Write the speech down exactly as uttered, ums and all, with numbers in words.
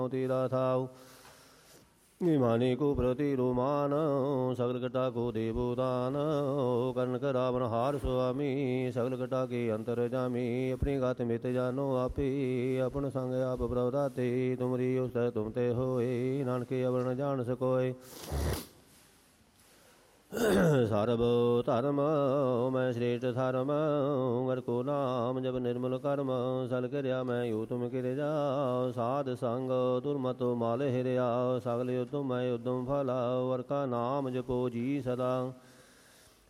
ਤੇਰਾ ਥਾਉ ਮਾਨੇ ਕੋ ਪ੍ਰਤੀ ਰੋਮਾਨ ਸਗਲ ਘਟਾ ਕੋ ਦੇਵੋ ਦਾਨ ਕਰਨ ਕਰ ਰਾਵਨ ਹਾਰ ਸੁਆਮੀ ਸਗਲ ਘਟਾ ਕੇ ਅੰਤਰ ਜਾਮੀ ਆਪਣੀ ਗਤ ਮਿਤ ਜਾਨੋ ਆਪੇ ਆਪਨ ਸੰਗ ਆਪ ਪ੍ਰਭ ਦਾਤੇ ਤੁਮਰੀ ਉਸਤੈ ਤੁਮ ਤੇ ਹੋਏ ਨਾਨਕੇ ਅਵਰ ਨ ਜਾਣ ਸਕੋਏ ਸਰਬ ਧਰਮ ਮੈਂ ਸ੍ਰੇਸ਼ਟ ਧਰਮ ਗਰ ਕੋ ਨਾਮ ਜਬ ਨਿਰਮਲ ਕਰਮ ਸਲ ਕਰਿਆ ਮੈਂ ਯੂ ਤੁਮ ਕਿਰਿ ਜਾ ਸਾਧ ਸੰਗ ਦੁਰਮਤ ਮਾਲ ਹਿਰਿਆ ਸਗਲ ਉਦਮ ਮੈਂ ਉਦਮ ਫਲਾ ਵਰ ਕਾ ਨਾਮ ਜਪੋ ਜੀ ਸਦਾ